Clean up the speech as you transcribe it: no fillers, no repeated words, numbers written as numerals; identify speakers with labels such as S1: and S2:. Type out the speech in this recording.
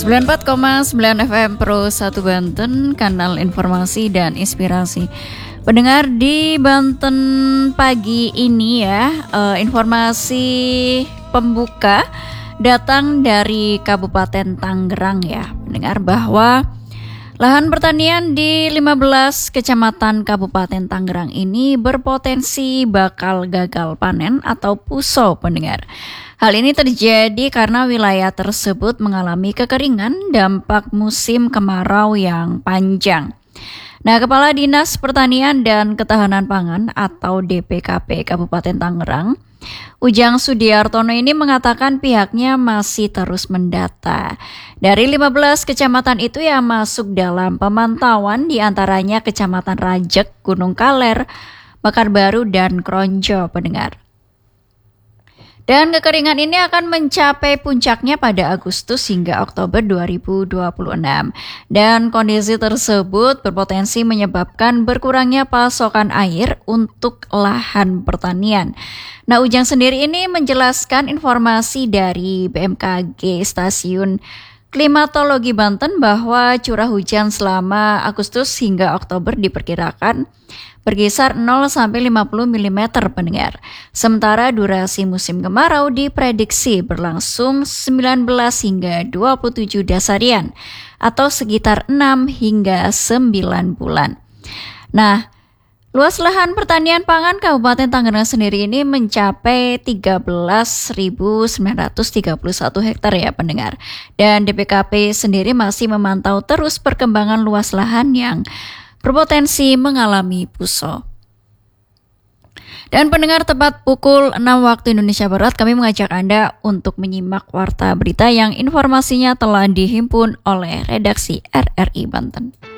S1: 94,9 FM Pro 1 Banten, kanal informasi dan inspirasi. Pendengar di Banten pagi ini ya, informasi pembuka datang dari Kabupaten Tangerang ya. Pendengar, bahwa lahan pertanian di 15 kecamatan Kabupaten Tangerang ini berpotensi bakal gagal panen atau puso, pendengar. Hal ini terjadi karena wilayah tersebut mengalami kekeringan dampak musim kemarau yang panjang. Nah, Kepala Dinas Pertanian dan Ketahanan Pangan atau DPKP Kabupaten Tangerang, Ujang Sudiartono ini mengatakan pihaknya masih terus mendata. Dari 15 kecamatan itu yang masuk dalam pemantauan diantaranya Kecamatan Rajek, Gunung Kaler, Mekarbaru, dan Kronjo, pendengar. Dan kekeringan ini akan mencapai puncaknya pada Agustus hingga Oktober 2026. Dan kondisi tersebut berpotensi menyebabkan berkurangnya pasokan air untuk lahan pertanian. Nah, Ujang sendiri ini menjelaskan informasi dari BMKG Stasiun Klimatologi Banten bahwa curah hujan selama Agustus hingga Oktober diperkirakan berkisar 0 sampai 50 mm, pendengar. Sementara durasi musim kemarau diprediksi berlangsung 19 hingga 27 dasarian atau sekitar 6 hingga 9 bulan. Nah, luas lahan pertanian pangan Kabupaten Tangerang sendiri ini mencapai 13.931 hektar ya, pendengar. Dan DPKP sendiri masih memantau terus perkembangan luas lahan yang berpotensi mengalami puso. Dan pendengar, tepat pukul 6 waktu Indonesia Barat, kami mengajak Anda untuk menyimak warta berita yang informasinya telah dihimpun oleh redaksi RRI Banten.